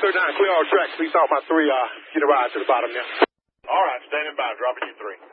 39, clear all tracks. Please out my 3, get a ride to the bottom now. All right, standing by, dropping you 3.